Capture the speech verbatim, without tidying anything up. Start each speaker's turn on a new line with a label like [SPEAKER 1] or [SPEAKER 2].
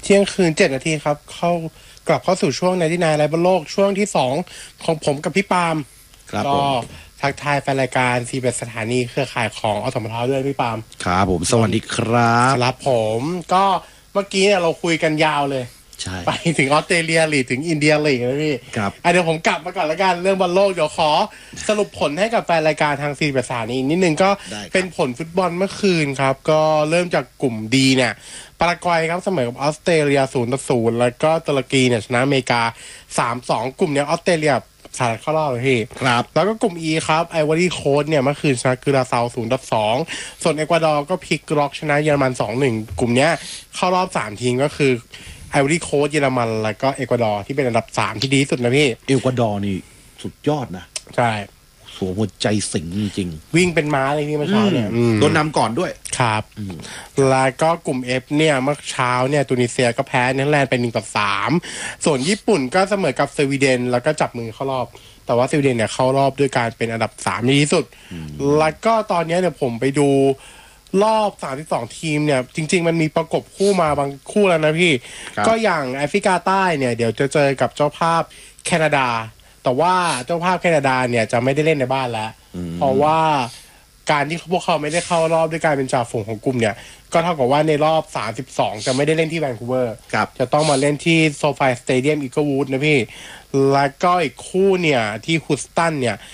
[SPEAKER 1] เที่ยงคืนเจ็ดนาทีครับเข้ากลับเข้าสู่ช่วงในที่นายไรบนโลกช่วงที่สองของผมกับพี่ปาล์มก็ทักทายแฟนรายการซีเป็นสถานีเครือข่ายของอสมทด้วยพี่ปาล์ม
[SPEAKER 2] ครับผมสวัสดีครับ
[SPEAKER 1] ครับผมก็เมื่อกี้เนี่ยเราคุยกันยาวเลยไปถึงออสเตรเลียหรือถึงอินเดียลีกนะพี่
[SPEAKER 2] ครับ
[SPEAKER 1] เดี๋ยวผมกลับมาก่อนละกันเรื่องบอลโลกเดี๋ยวขอสรุปผลให้กับแฟนรายการทางซีเป็นสถานีนิดนึงก็เป็นผลฟุตบอลเมื่อคืนครับก็เริ่มจากกลุ่มดีเนี่ยปารากวัยครับเสมอกับออสเตรเลียศูนย์ต่อศูนย์แล้วก็ตุรกีเนี่ยชนะอเมริกา สามสอง กลุ่มเนี้ยออสเตรเลียสาดเข้ารอบเลยพี่
[SPEAKER 2] ครับ
[SPEAKER 1] แล้วก็กลุ่ม E ครับไอวอรี่โค้สเนี่ยเมื่อคืนชนะกราซาวศูนย์ต่อสองส่วนเอกวาดอร์ก็พลิกล็อกชนะเยอรมัน สองหนึ่ง กลุ่มเนี้ยเข้ารอบสามทีมก็คือไอวอรี่โค้สเยอรมันแล้วก็เอกวาดอร์ที่เป็นอันดับสามที่ดีที่สุดนะพี่
[SPEAKER 2] เอกวาดอร์นี่สุดยอดนะ
[SPEAKER 1] ใช่
[SPEAKER 2] สวมหัวใจสิงจริง
[SPEAKER 1] ๆวิ่งเป็นม้าเลยพี่เมื่อเช้าเนี่ย
[SPEAKER 2] โดนนำก่อนด้วย
[SPEAKER 1] ครับแล้วก็กลุ่ม F เนี่ยเมื่อเช้าเนี่ยตูนิเซียก็แพ้เนเธอร์แลนด์ไปหนึ่งต่อสามส่วนญี่ปุ่นก็เสมอกับสวีเดนแล้วก็จับมือเข้ารอบแต่ว่าสวีเดนเนี่ยเข้ารอบด้วยการเป็นอันดับสามดีที่สุดแล้วก็ตอนนี้เนี่ยผมไปดูรอบสามสิบสองทีมเนี่ยจริงๆมันมีประกบคู่มาบางคู่แล้วนะพี่ก็อย่างแอฟริกาใต้เนี่ยเดี๋ยวจะเจอกับเจ้าภาพแคนาดาแต่ว่าเจ้าภาพแคนาดาเนี่ยจะไม่ได้เล่นในบ้านแล้วเพราะว่าการที่พวกเขาไม่ได้เข้ารอบด้วยการเป็นจ่าฝูงของกลุ่มเนี่ยก็เท่ากับว่าในรอบสามสิบสองจะไม่ได้เล่นที่แวนคูเวอร์จะต้องมาเล่นที่โซฟาสเตเดียมอีเกิลวูดนะพี่แล้วก็อีกคู่เนี่ยที่ฮูสตันเนี่ย